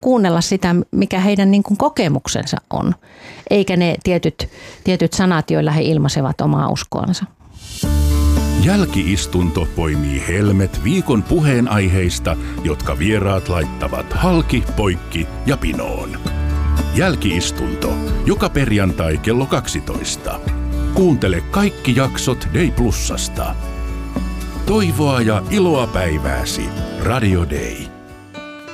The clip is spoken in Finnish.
kuunnella sitä, mikä heidän niin kuin kokemuksensa on, eikä ne tietyt sanat, joilla he ilmaisevat omaa uskoansa. Jälki-istunto poimii helmet viikon puheenaiheista, jotka vieraat laittavat halki, poikki ja pinoon. Jälki-istunto, joka perjantai kello 12. Kuuntele kaikki jaksot Day Plusasta. Toivoa ja iloa päivääsi. Radio Day.